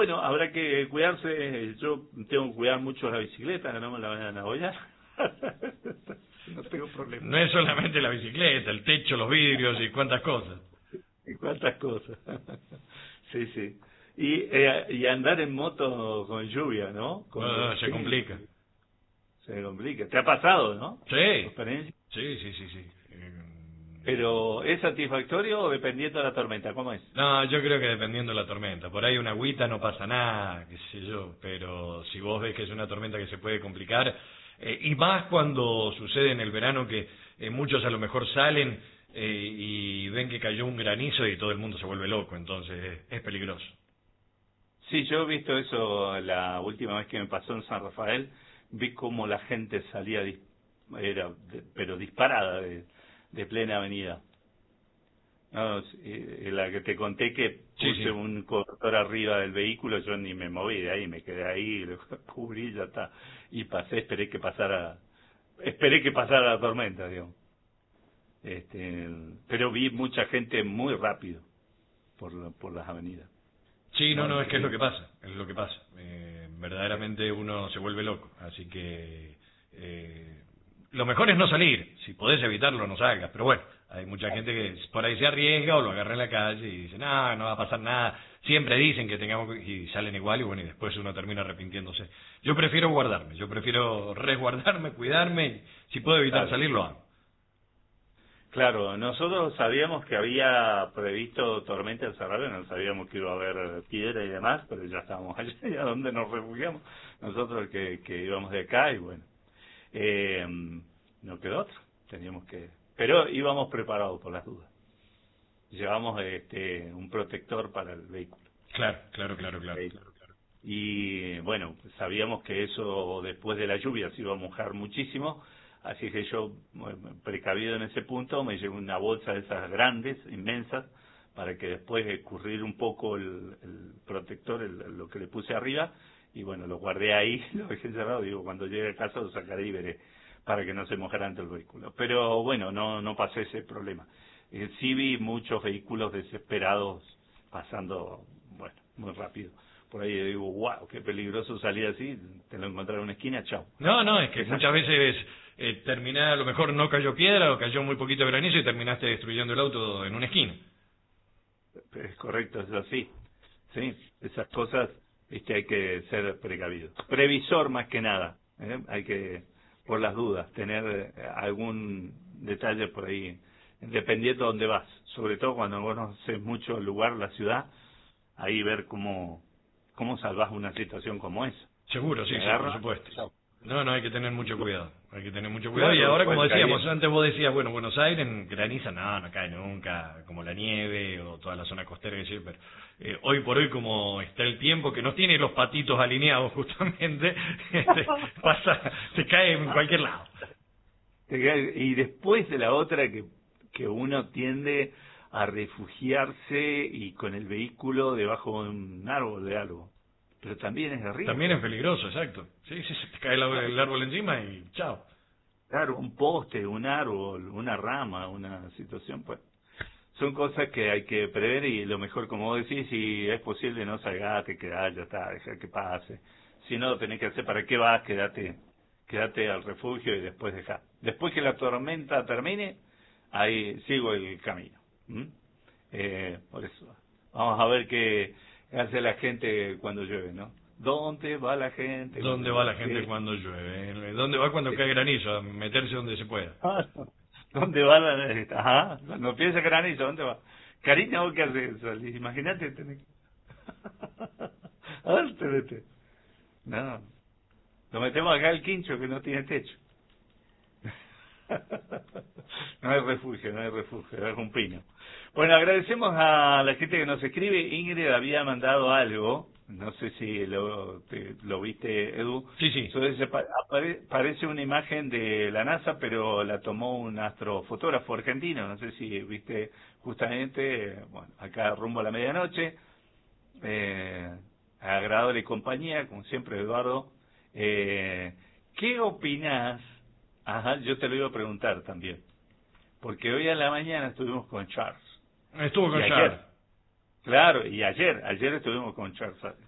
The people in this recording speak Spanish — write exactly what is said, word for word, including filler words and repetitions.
bueno, habrá que cuidarse. Yo tengo que cuidar mucho la bicicleta, que no me la vayan a abollar. No tengo problema. No es solamente la bicicleta, el techo, los vidrios y cuántas cosas. Y cuántas cosas. Sí, sí. Y, eh, y andar en moto con lluvia, ¿no? Con, No, no, se sí, complica. se complica. ¿Te ha pasado, no? ¿Tu Sí, experiencia? sí, sí, sí, sí. Eh, Pero, ¿es satisfactorio o dependiendo de la tormenta? ¿Cómo es? No, yo creo que dependiendo de la tormenta. Por ahí una agüita no pasa nada, qué sé yo. Pero si vos ves que es una tormenta que se puede complicar, eh, y más cuando sucede en el verano que eh, muchos a lo mejor salen eh, y ven que cayó un granizo y todo el mundo se vuelve loco, entonces es, es peligroso. Sí, yo he visto eso la última vez que me pasó en San Rafael. Vi cómo la gente salía, dis- era, de- pero disparada de, de plena avenida. No, sí, eh, la que te conté que Sí, puse sí. un cobertor arriba del vehículo, yo ni me moví de ahí, me quedé ahí, lo cubrí, ya está. Y pasé, esperé que pasara, esperé que pasara la tormenta, digamos. Este, pero vi mucha gente muy rápido por, la- por las avenidas. Sí, no, No, no, es que es lo increíble. que pasa, es lo que pasa. Eh, verdaderamente uno se vuelve loco, así que eh, lo mejor es no salir. Si podés evitarlo, no salgas. Pero bueno, hay mucha gente que por ahí se arriesga o lo agarra en la calle y dice, no, no va a pasar nada. Siempre dicen que tengamos que... y salen igual y bueno, y después uno termina arrepintiéndose. Yo prefiero guardarme, yo prefiero resguardarme, cuidarme y si puedo evitar Claro. salir, lo hago. Claro, nosotros sabíamos que había previsto tormenta en Cerrado, no sabíamos que iba a haber piedra y demás, pero ya estábamos allá, ¿y a dónde nos refugiamos? Nosotros que, que íbamos de acá y bueno, eh, no quedó otro, teníamos que... Pero íbamos preparados por las dudas. Llevamos este un protector para el vehículo. Claro, claro, claro, claro. Y bueno, sabíamos que eso después de la lluvia se iba a mojar muchísimo, así que yo, bueno, precavido en ese punto, me llevé una bolsa de esas grandes, inmensas, para que después escurrir un poco el, el protector, el- lo que le puse arriba, y bueno, lo guardé ahí, lo dejé cerrado, digo, cuando llegue a casa lo sacaré y veré, para que no se mojara ante el vehículo. Pero bueno, no, no pasó ese problema. Eh, sí vi muchos vehículos desesperados pasando, bueno, muy rápido. Por ahí yo digo, wow, qué peligroso salir así, te lo encontré en una esquina, chao. No, no, es que Esa muchas veces eh, terminás, a lo mejor no cayó piedra o cayó muy poquito granizo y terminaste destruyendo el auto en una esquina. es correcto, es así. Sí, esas cosas, viste, hay que ser precavido. Previsor más que nada, ¿eh? Hay que, por las dudas, tener eh, algún detalle por ahí, dependiendo de dónde vas. Sobre todo cuando vos no conoces mucho el lugar, la ciudad, ahí ver cómo, cómo salvás una situación como esa. Seguro, sí, Te sí, por agarra, supuesto. chao. No, no, hay que tener mucho cuidado. Hay que tener mucho cuidado. Y Claro, ahora, como después cae decíamos, antes vos decías, bueno, Buenos Aires graniza, no, no cae nunca, como la nieve o toda la zona costera, que sí, pero eh, hoy por hoy, como está el tiempo, que no tiene los patitos alineados justamente, este, pasa, se cae en cualquier lado. Y después de la otra que, que uno tiende a refugiarse y con el vehículo debajo de un árbol de algo. Pero también es de También es riesgo. peligroso, exacto. Sí, sí, se te cae el, árbol el árbol encima y chao. Claro, un poste, un árbol, una rama, una situación, pues son cosas que hay que prever y lo mejor, como vos decís, si es posible no salgás, te quedás, ya está, deja que pase. Si no lo tenés que hacer, ¿para qué vas? Quédate, quédate al refugio y después dejá. Después que la tormenta termine, ahí sigo el camino. ¿M? Eh, por eso, vamos a ver qué hace la gente cuando llueve, ¿no? ¿Dónde va la gente cuando ¿Dónde va llueve? la gente Sí, cuando llueve? ¿Dónde va cuando sí. cae granizo? A meterse donde se pueda. Ah, ¿dónde va la... Ajá, cuando piensa granizo, ¿dónde va? Karina, ¿vos qué haces? Salís, imagínate tener que... ¿A dónde te metes? No, lo metemos acá el quincho que no tiene techo. No hay refugio, no hay refugio, es un pino. Bueno, agradecemos a la gente que nos escribe. Ingrid había mandado algo, no sé si lo, te- lo viste, Edu. Sí, sí. Sobre ese pa- apare- parece una imagen de la NASA, pero la tomó un astrofotógrafo argentino. No sé si viste justamente, bueno, acá rumbo a la medianoche. Eh, agradable compañía, como siempre, Eduardo. Eh, ¿Qué opinás? Ajá, yo te lo iba a preguntar también. Porque hoy a la mañana estuvimos con Charles. Estuvo Y con ayer, Charles. claro, y ayer, ayer estuvimos con Charles